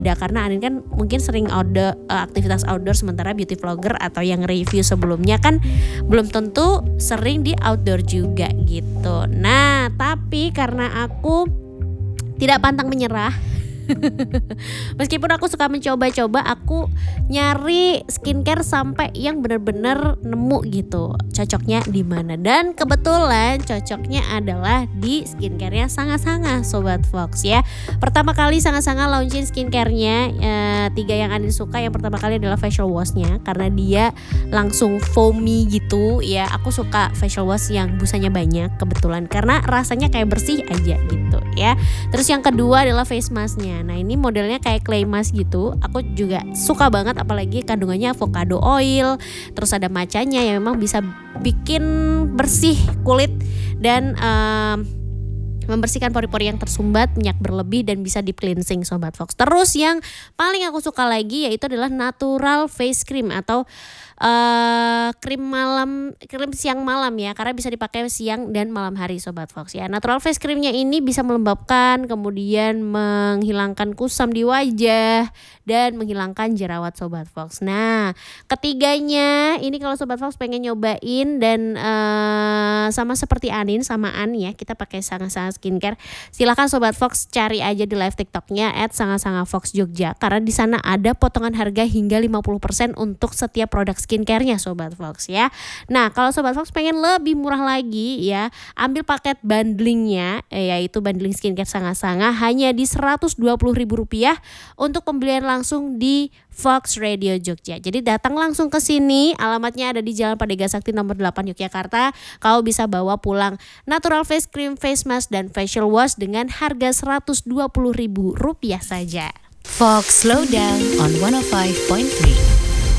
karena Anin kan mungkin sering aktivitas outdoor, sementara beauty vlogger atau yang review sebelumnya kan belum tentu sering di outdoor juga gitu. Nah, tapi karena aku tidak pantang menyerah, meskipun aku suka mencoba-coba, aku nyari skincare sampai yang benar-benar nemu gitu cocoknya di mana. Dan kebetulan cocoknya adalah di skincare-nya Sanga-Sanga Sobat Fox ya. Pertama kali Sanga-Sanga launching skincare-nya 3 yang Anin suka. Yang pertama kali adalah facial wash-nya karena dia langsung foamy gitu ya. Aku suka facial wash yang busanya banyak kebetulan karena rasanya kayak bersih aja gitu ya. Terus yang kedua adalah face mask-nya. Nah, ini modelnya kayak clay mask gitu. Aku juga suka banget apalagi kandungannya avocado oil. Terus ada macanya yang memang bisa bikin bersih kulit dan membersihkan pori-pori yang tersumbat, minyak berlebih, dan bisa deep cleansing Sobat Fox. Terus yang paling aku suka lagi yaitu adalah natural face cream atau krim siang malam ya, karena bisa dipakai siang dan malam hari Sobat Fox ya. Natural face creamnya ini bisa melembabkan, kemudian menghilangkan kusam di wajah dan menghilangkan jerawat Sobat Fox. Nah, ketiganya ini kalau Sobat Fox pengen nyobain dan sama seperti Anin sama An ya, kita pakai Sanga-Sanga Skincare. Silakan Sobat Fox cari aja di live TikToknya @Sanga-Sanga-Fox-Jogja, karena di sana ada potongan harga hingga 50% untuk setiap produk skincare-nya Sobat Fox ya. Nah, kalau Sobat Fox pengen lebih murah lagi ya, ambil paket bundlingnya, yaitu bundling skincare Sanga-Sanga hanya di Rp120.000 untuk pembelian langsung di Fox Radio Jogja. Jadi datang langsung ke sini, alamatnya ada di Jalan Padega Sakti nomor 8 Yogyakarta. Kau bisa bawa pulang natural face cream, face mask, dan facial wash dengan harga Rp120.000 saja. Fox Slowdown on 105.3.